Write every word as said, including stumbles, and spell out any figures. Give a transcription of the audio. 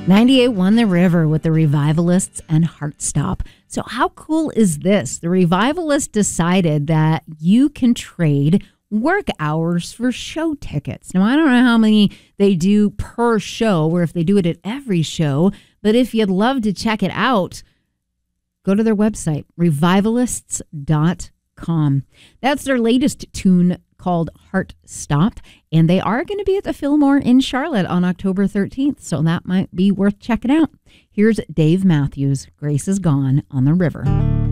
ninety-eight won the River with the Revivalists and Heartstop. So how cool is this? The Revivalists decided that you can trade work hours for show tickets. Now, I don't know how many they do per show or if they do it at every show, but if you'd love to check it out, go to their website, revivalists dot com. That's their latest tune called Heartstop, and they are going to be at the Fillmore in Charlotte on October thirteenth, so that might be worth checking out. Here's Dave Matthews, Grace is Gone on the River.